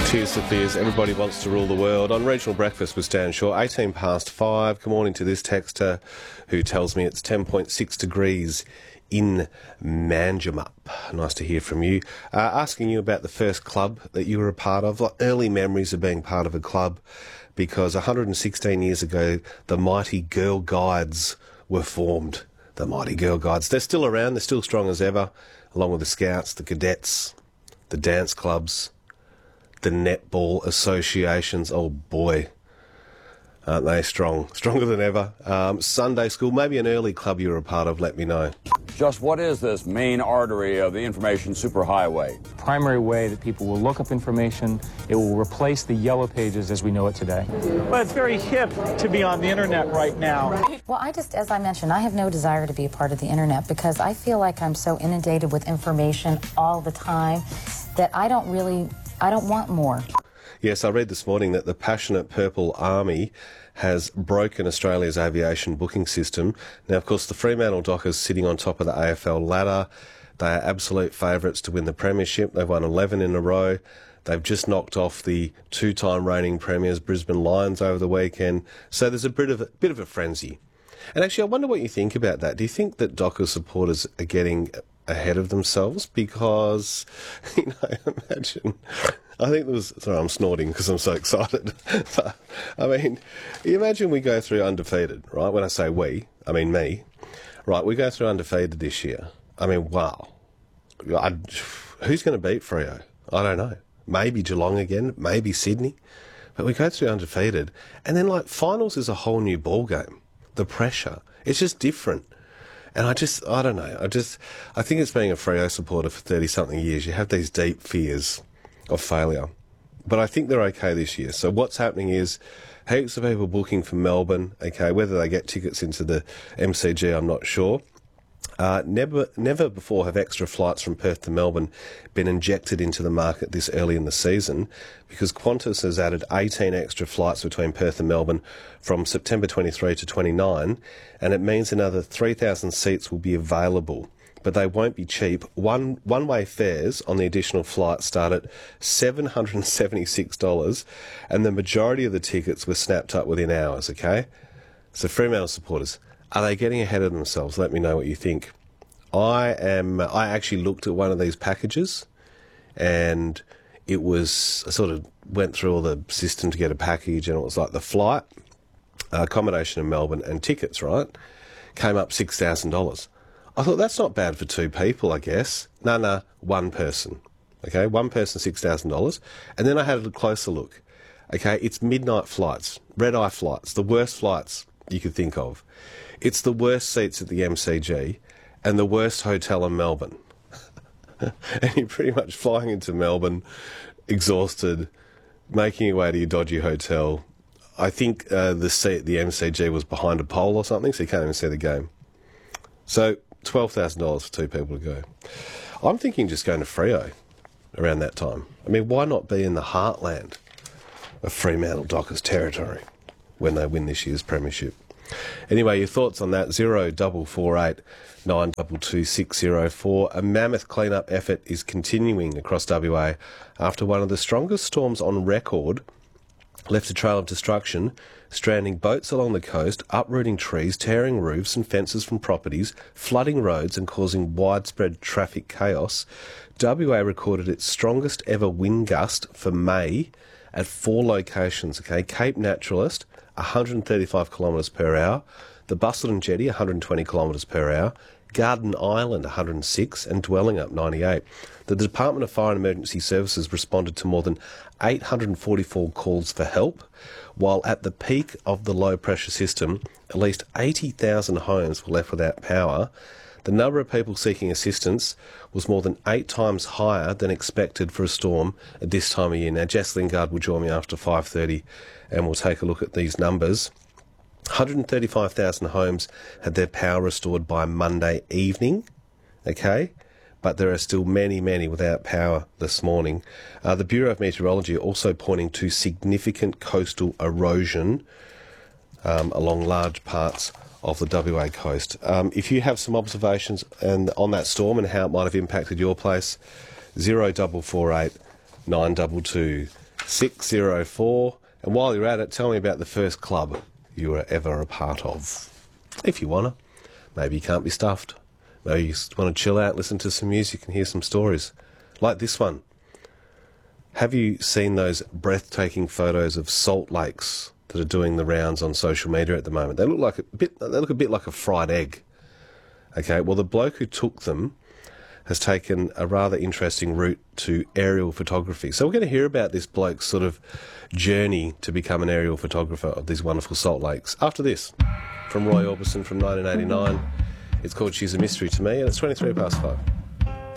Tears for Fears, everybody wants to rule the world. On Regional Breakfast with Stan Shaw, 18 past 5. Good morning to this texter who tells me it's 10.6 degrees in Manjimup. Nice to hear from you. Asking you about the first club that you were a part of, like early memories of being part of a club, because 116 years ago, the mighty Girl Guides were formed. The mighty Girl Guides. They're still around, they're still strong as ever, along with the Scouts, the Cadets, the dance clubs, the netball associations. Oh boy, aren't they strong? Stronger than ever. Sunday school, maybe an early club you were a part of, let me know. Just what is this main artery of the information superhighway? Primary way that people will look up information. It will replace the yellow pages as we know it today. Well, it's very hip to be on the internet right now. Well, as I mentioned, I have no desire to be a part of the internet because I feel like I'm so inundated with information all the time that I don't want more. Yes, I read this morning that the passionate Purple Army has broken Australia's aviation booking system. Now, of course, the Fremantle Dockers sitting on top of the AFL ladder. They are absolute favourites to win the premiership. They've won 11 in a row. They've just knocked off the two-time reigning premiers, Brisbane Lions, over the weekend. So there's a bit of a frenzy. And actually, I wonder what you think about that. Do you think that Dockers supporters are getting ahead of themselves? Because, imagine... I think there was... Sorry, I'm snorting because I'm so excited. But, you imagine we go through undefeated, right? When I say we, I mean me. Right, we go through undefeated this year. Wow. Who's going to beat Freo? I don't know. Maybe Geelong again, maybe Sydney. But we go through undefeated. And then, finals is a whole new ball game. The pressure. It's just different. And I don't know. I think it's being a Freo supporter for 30-something years. You have these deep fears of failure. But I think they're okay this year. So what's happening is heaps of people booking for Melbourne, okay, whether they get tickets into the MCG, I'm not sure. Never before have extra flights from Perth to Melbourne been injected into the market this early in the season, because Qantas has added 18 extra flights between Perth and Melbourne from September 23 to 29, and it means another 3,000 seats will be available. But they won't be cheap. One-way fares on the additional flights start at $776, and the majority of the tickets were snapped up within hours, okay? So Fremantle supporters, are they getting ahead of themselves? Let me know what you think. I actually looked at one of these packages, and I sort of went through all the system to get a package, and it was like the flight, accommodation in Melbourne, and tickets, right? Came up $6,000. I thought, that's not bad for two people, I guess. No, one person. Okay, one person, $6,000. And then I had a closer look. Okay, it's midnight flights, red-eye flights, the worst flights you could think of. It's the worst seats at the MCG and the worst hotel in Melbourne. And you're pretty much flying into Melbourne, exhausted, making your way to your dodgy hotel. I think the seat at the MCG was behind a pole or something, so you can't even see the game. So $12,000 for two people to go. I'm thinking just going to Freo around that time. Why not be in the heartland of Fremantle Dockers territory when they win this year's premiership? Anyway, your thoughts on that, 0448 922 604. A mammoth clean-up effort is continuing across WA after one of the strongest storms on record left a trail of destruction, stranding boats along the coast, uprooting trees, tearing roofs and fences from properties, flooding roads and causing widespread traffic chaos. WA recorded its strongest ever wind gust for May at 4 locations, okay? Cape Naturalist, 135 kilometres per hour, the Busselton Jetty, 120 kilometres per hour, Garden Island, 106, and Dwellingup, 98. The Department of Fire and Emergency Services responded to more than 844 calls for help, while at the peak of the low-pressure system, at least 80,000 homes were left without power. The number of people seeking assistance was more than 8 times higher than expected for a storm at this time of year. Now, Jess Lingard will join me after 5:30 and we'll take a look at these numbers. 135,000 homes had their power restored by Monday evening, okay? But there are still many, many without power this morning. The Bureau of Meteorology are also pointing to significant coastal erosion along large parts of the WA coast. If you have some observations on that storm and how it might have impacted your place, 0448 922 604. And while you're at it, tell me about the first club you were ever a part of. If you want to. Maybe you can't be stuffed. Maybe you just want to chill out, listen to some music and hear some stories. Like this one. Have you seen those breathtaking photos of salt lakes that are doing the rounds on social media at the moment? They look a bit like a fried egg. Okay, well, the bloke who took them has taken a rather interesting route to aerial photography. So we're going to hear about this bloke's sort of journey to become an aerial photographer of these wonderful salt lakes after this. From Roy Orbison from 1989. It's called She's a Mystery to Me, and it's 23 past 5.